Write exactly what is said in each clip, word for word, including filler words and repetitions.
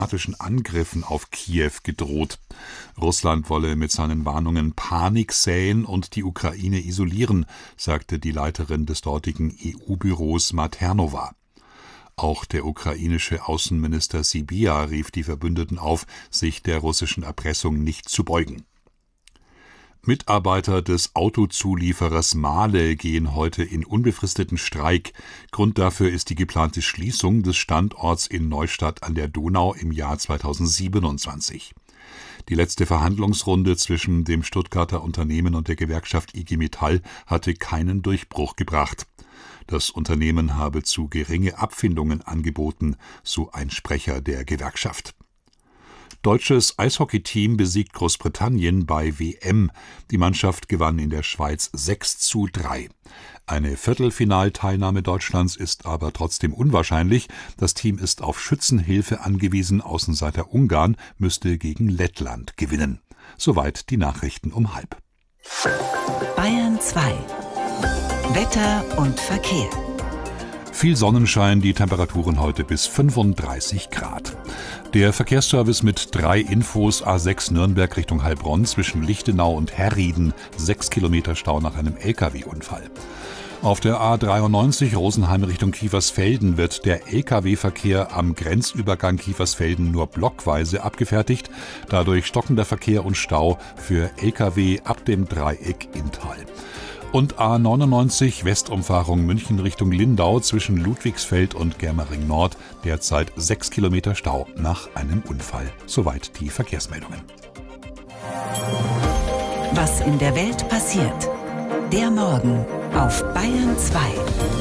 diplomatischen Angriffen auf Kiew gedroht. Russland wolle mit seinen Warnungen Panik säen und die Ukraine isolieren, sagte die Leiterin des dortigen E U-Büros Maternova. Auch der ukrainische Außenminister Sybiha rief die Verbündeten auf, sich der russischen Erpressung nicht zu beugen. Mitarbeiter des Autozulieferers Mahle gehen heute in unbefristeten Streik. Grund dafür ist die geplante Schließung des Standorts in Neustadt an der Donau im Jahr zweitausendsiebenundzwanzig. Die letzte Verhandlungsrunde zwischen dem Stuttgarter Unternehmen und der Gewerkschaft I G Metall hatte keinen Durchbruch gebracht. Das Unternehmen habe zu geringe Abfindungen angeboten, so ein Sprecher der Gewerkschaft. Deutsches Eishockeyteam besiegt Großbritannien bei W M. Die Mannschaft gewann in der Schweiz sechs zu drei. Eine Viertelfinalteilnahme Deutschlands ist aber trotzdem unwahrscheinlich. Das Team ist auf Schützenhilfe angewiesen. Außenseiter Ungarn müsste gegen Lettland gewinnen. Soweit die Nachrichten um halb. Bayern zwei. Wetter und Verkehr. Viel Sonnenschein, die Temperaturen heute bis fünfunddreißig Grad. Der Verkehrsservice mit drei Infos: A sechs Nürnberg Richtung Heilbronn zwischen Lichtenau und Herrieden, sechs Kilometer Stau nach einem L K W-Unfall. Auf der A dreiundneunzig Rosenheim Richtung Kiefersfelden wird der L K W-Verkehr am Grenzübergang Kiefersfelden nur blockweise abgefertigt. Dadurch stockender Verkehr und Stau für L K W ab dem Dreieck Inntal. Und A neunundneunzig Westumfahrung München Richtung Lindau zwischen Ludwigsfeld und Germering Nord, derzeit sechs Kilometer Stau nach einem Unfall. Soweit die Verkehrsmeldungen. Was in der Welt passiert. Der Morgen auf Bayern zwei.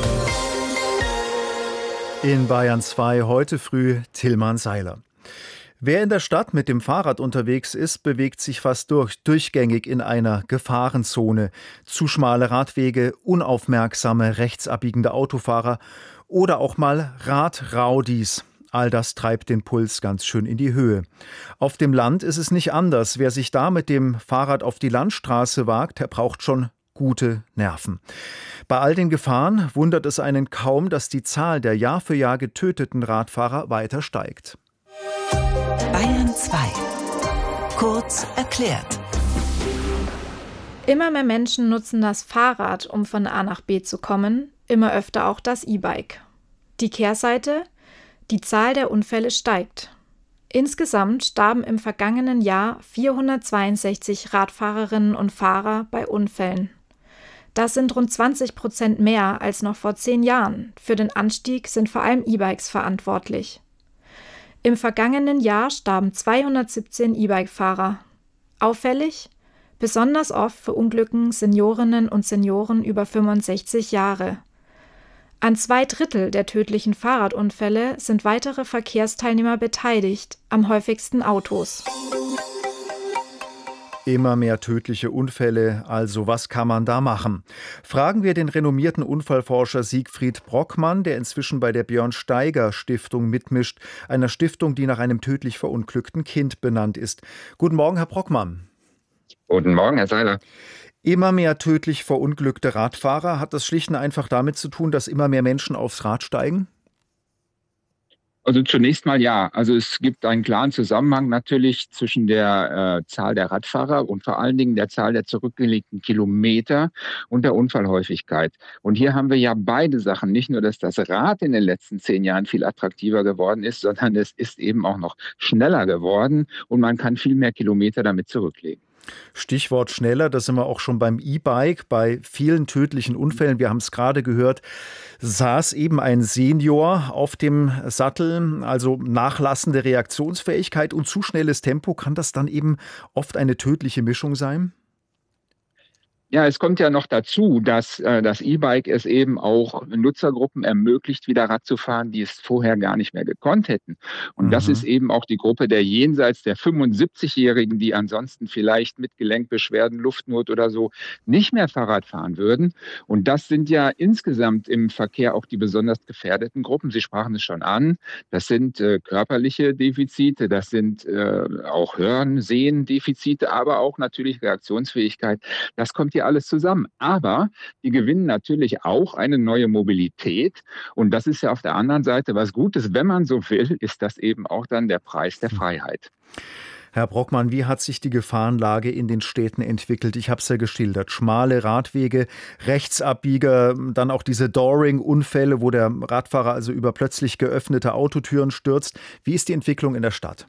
In Bayern zwei heute früh Tillmann Seiler. Wer in der Stadt mit dem Fahrrad unterwegs ist, bewegt sich fast durch, durchgängig in einer Gefahrenzone. Zu schmale Radwege, unaufmerksame, rechtsabbiegende Autofahrer oder auch mal Radraudis. All das treibt den Puls ganz schön in die Höhe. Auf dem Land ist es nicht anders. Wer sich da mit dem Fahrrad auf die Landstraße wagt, der braucht schon gute Nerven. Bei all den Gefahren wundert es einen kaum, dass die Zahl der Jahr für Jahr getöteten Radfahrer weiter steigt. Bayern zwei. Kurz erklärt. Immer mehr Menschen nutzen das Fahrrad, um von A nach B zu kommen, immer öfter auch das E-Bike. Die Kehrseite: die Zahl der Unfälle steigt. Insgesamt starben im vergangenen Jahr vierhundertzweiundsechzig Radfahrerinnen und Fahrer bei Unfällen. Das sind rund zwanzig Prozent mehr als noch vor zehn Jahren. Für den Anstieg sind vor allem E-Bikes verantwortlich. Im vergangenen Jahr starben zweihundertsiebzehn E-Bike-Fahrer. Auffällig: besonders oft verunglücken Seniorinnen und Senioren über fünfundsechzig Jahre. An zwei Drittel der tödlichen Fahrradunfälle sind weitere Verkehrsteilnehmer beteiligt, am häufigsten Autos. Immer mehr tödliche Unfälle, also was kann man da machen? Fragen wir den renommierten Unfallforscher Siegfried Brockmann, der inzwischen bei der Björn-Steiger-Stiftung mitmischt, einer Stiftung, die nach einem tödlich verunglückten Kind benannt ist. Guten Morgen, Herr Brockmann. Guten Morgen, Herr Seiler. Immer mehr tödlich verunglückte Radfahrer, hat das schlicht und einfach damit zu tun, dass immer mehr Menschen aufs Rad steigen? Also zunächst mal ja. Also es gibt einen klaren Zusammenhang natürlich zwischen der äh, Zahl der Radfahrer und vor allen Dingen der Zahl der zurückgelegten Kilometer und der Unfallhäufigkeit. Und hier haben wir ja beide Sachen. Nicht nur, dass das Rad in den letzten zehn Jahren viel attraktiver geworden ist, sondern es ist eben auch noch schneller geworden und man kann viel mehr Kilometer damit zurücklegen. Stichwort schneller, da sind wir auch schon beim E-Bike, bei vielen tödlichen Unfällen. Wir haben es gerade gehört, saß eben ein Senior auf dem Sattel, also nachlassende Reaktionsfähigkeit und zu schnelles Tempo. Kann das dann eben oft eine tödliche Mischung sein? Ja, es kommt ja noch dazu, dass äh, das E-Bike es eben auch Nutzergruppen ermöglicht, wieder Rad zu fahren, die es vorher gar nicht mehr gekonnt hätten. Und mhm. das ist eben auch die Gruppe der jenseits der fünfundsiebzigjährigen, die ansonsten vielleicht mit Gelenkbeschwerden, Luftnot oder so nicht mehr Fahrrad fahren würden. Und das sind ja insgesamt im Verkehr auch die besonders gefährdeten Gruppen. Sie sprachen es schon an. Das sind äh, körperliche Defizite, das sind äh, auch Hören-, Sehen-Defizite, aber auch natürlich Reaktionsfähigkeit. Das kommt ja hier alles zusammen. Aber die gewinnen natürlich auch eine neue Mobilität. Und das ist ja auf der anderen Seite was Gutes. Wenn man so will, ist das eben auch dann der Preis der Freiheit. Herr Brockmann, wie hat sich die Gefahrenlage in den Städten entwickelt? Ich habe es ja geschildert. Schmale Radwege, Rechtsabbieger, dann auch diese Dooring-Unfälle, wo der Radfahrer also über plötzlich geöffnete Autotüren stürzt. Wie ist die Entwicklung in der Stadt?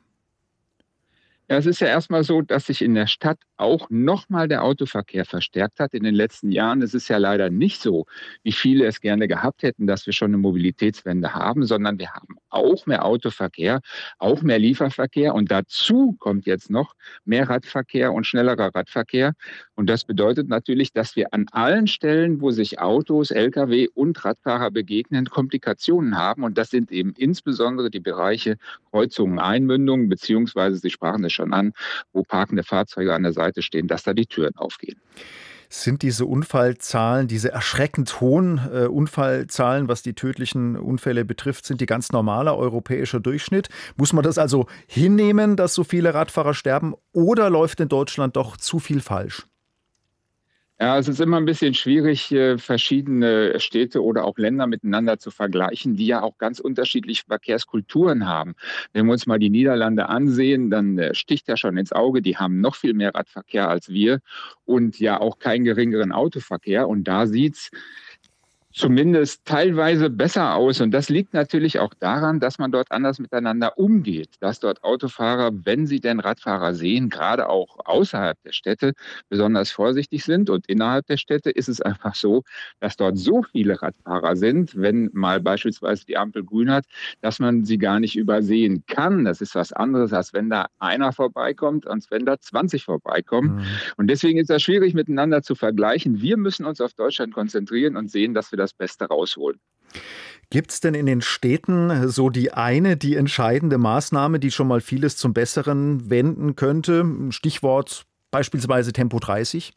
Ja, es ist ja erstmal so, dass sich in der Stadt auch nochmal der Autoverkehr verstärkt hat in den letzten Jahren. Es ist ja leider nicht so, wie viele es gerne gehabt hätten, dass wir schon eine Mobilitätswende haben, sondern wir haben auch mehr Autoverkehr, auch mehr Lieferverkehr und dazu kommt jetzt noch mehr Radverkehr und schnellerer Radverkehr. Und das bedeutet natürlich, dass wir an allen Stellen, wo sich Autos, L K W und Radfahrer begegnen, Komplikationen haben. Und das sind eben insbesondere die Bereiche Kreuzungen, Einmündungen, beziehungsweise Sie sprachen es schon an, wo parkende Fahrzeuge an der Seite stehen, dass da die Türen aufgehen. Sind diese Unfallzahlen, diese erschreckend hohen äh, Unfallzahlen, was die tödlichen Unfälle betrifft, sind die ganz normaler europäischer Durchschnitt? Muss man das also hinnehmen, dass so viele Radfahrer sterben, oder läuft in Deutschland doch zu viel falsch? Ja, es ist immer ein bisschen schwierig, verschiedene Städte oder auch Länder miteinander zu vergleichen, die ja auch ganz unterschiedliche Verkehrskulturen haben. Wenn wir uns mal die Niederlande ansehen, dann sticht ja schon ins Auge, die haben noch viel mehr Radverkehr als wir und ja auch keinen geringeren Autoverkehr. Und da sieht's zumindest teilweise besser aus. Und das liegt natürlich auch daran, dass man dort anders miteinander umgeht. Dass dort Autofahrer, wenn sie denn Radfahrer sehen, gerade auch außerhalb der Städte, besonders vorsichtig sind. Und innerhalb der Städte ist es einfach so, dass dort so viele Radfahrer sind, wenn mal beispielsweise die Ampel grün hat, dass man sie gar nicht übersehen kann. Das ist was anderes, als wenn da einer vorbeikommt, als wenn da zwanzig vorbeikommen. Mhm. Und deswegen ist das schwierig miteinander zu vergleichen. Wir müssen uns auf Deutschland konzentrieren und sehen, dass wir das Beste rausholen. Gibt es denn in den Städten so die eine, die entscheidende Maßnahme, die schon mal vieles zum Besseren wenden könnte? Stichwort beispielsweise Tempo dreißig?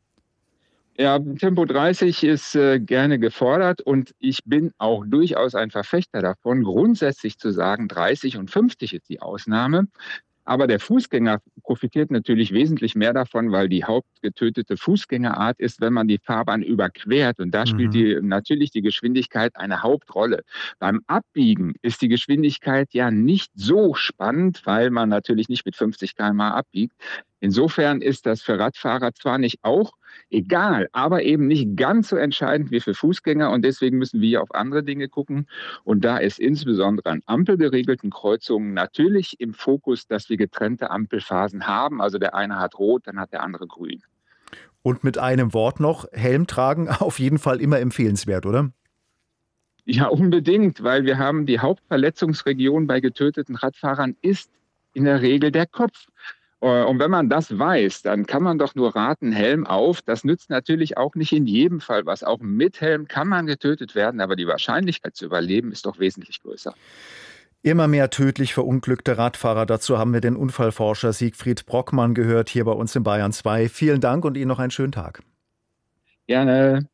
Ja, Tempo dreißig ist äh, gerne gefordert und ich bin auch durchaus ein Verfechter davon, grundsätzlich zu sagen, dreißig und fünfzig ist die Ausnahme. Aber der Fußgänger profitiert natürlich wesentlich mehr davon, weil die hauptgetötete Fußgängerart ist, wenn man die Fahrbahn überquert. Und da spielt die, natürlich die Geschwindigkeit eine Hauptrolle. Beim Abbiegen ist die Geschwindigkeit ja nicht so spannend, weil man natürlich nicht mit fünfzig Kilometer pro Stunde abbiegt. Insofern ist das für Radfahrer zwar nicht auch egal, aber eben nicht ganz so entscheidend wie für Fußgänger. Und deswegen müssen wir auf andere Dinge gucken. Und da ist insbesondere an ampelgeregelten Kreuzungen natürlich im Fokus, dass wir getrennte Ampelphasen haben. Also der eine hat rot, dann hat der andere grün. Und mit einem Wort noch, Helm tragen auf jeden Fall immer empfehlenswert, oder? Ja, unbedingt, weil wir haben die Hauptverletzungsregion bei getöteten Radfahrern ist in der Regel der Kopf. Und wenn man das weiß, dann kann man doch nur raten, Helm auf. Das nützt natürlich auch nicht in jedem Fall was. Auch mit Helm kann man getötet werden, aber die Wahrscheinlichkeit zu überleben ist doch wesentlich größer. Immer mehr tödlich verunglückte Radfahrer. Dazu haben wir den Unfallforscher Siegfried Brockmann gehört, hier bei uns in Bayern zwei. Vielen Dank und Ihnen noch einen schönen Tag. Gerne.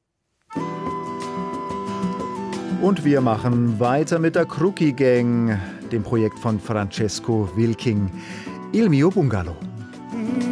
Und wir machen weiter mit der Kruki Gang, dem Projekt von Francesco Wilking. Il mio bungalow.